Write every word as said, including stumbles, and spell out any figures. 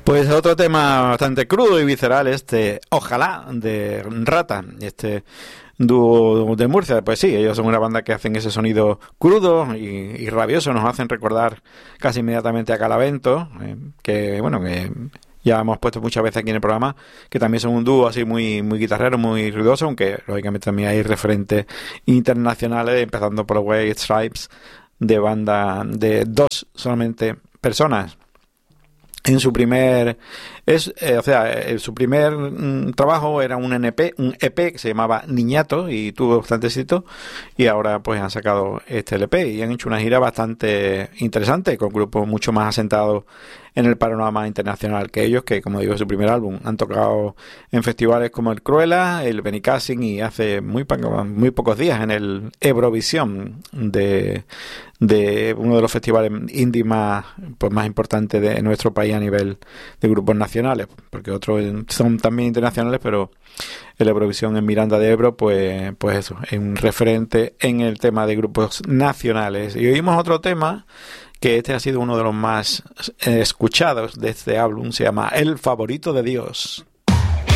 Pues otro tema bastante crudo y visceral, este Ojalá, de Rata, este dúo de Murcia. Pues sí, ellos son una banda que hacen ese sonido crudo y, y rabioso, nos hacen recordar casi inmediatamente a Calavento, eh, que bueno, que ya hemos puesto muchas veces aquí en el programa, que también son un dúo así muy muy guitarrero, muy ruidoso, aunque lógicamente también hay referentes internacionales, empezando por los White Stripes, de banda de dos solamente personas. En su primer es eh, o sea eh, su primer mm, trabajo era un N P, un E P que se llamaba Niñato y tuvo bastante éxito, y ahora pues han sacado este L P y han hecho una gira bastante interesante con grupos mucho más asentados en el panorama internacional que ellos, que como digo es su primer álbum. Han tocado en festivales como el Cruella, el Benicassim y hace muy, muy pocos días en el Eurovisión de de uno de los festivales indie más pues más importantes de nuestro país a nivel de grupos nacionales, porque otros son también internacionales, pero el Eurovisión en Miranda de Ebro pues pues eso, es un referente en el tema de grupos nacionales. Y oímos otro tema que este ha sido uno de los más escuchados de este álbum, se llama El favorito de Dios.